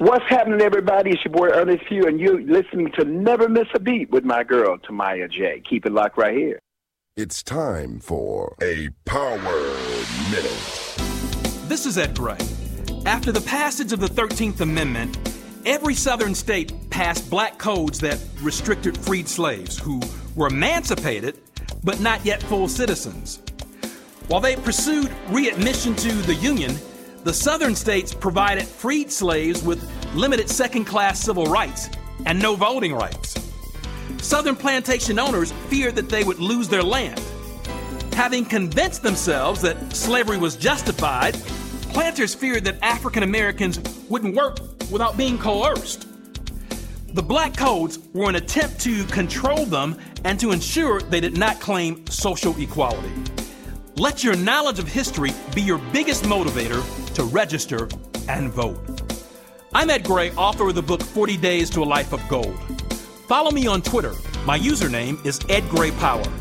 What's happening, everybody? It's your boy Ernest Hugh, and you're listening to Never Miss a Beat with my girl, Tamaya J. Keep it locked right here. It's time for a Power Minute. This is Ed Gray. After the passage of the 13th Amendment, every Southern state passed black codes that restricted freed slaves who were emancipated but not yet full citizens. While they pursued readmission to the Union, the Southern states provided freed slaves with limited second-class civil rights and no voting rights. Southern plantation owners feared that they would lose their land. Having convinced themselves that slavery was justified, planters feared that African Americans wouldn't work without being coerced. The Black Codes were an attempt to control them and to ensure they did not claim social equality. Let your knowledge of history be your biggest motivator to register and vote. I'm Ed Gray, author of the book 40 Days to a Life of Gold. Follow me on Twitter. My username is Ed Gray Power.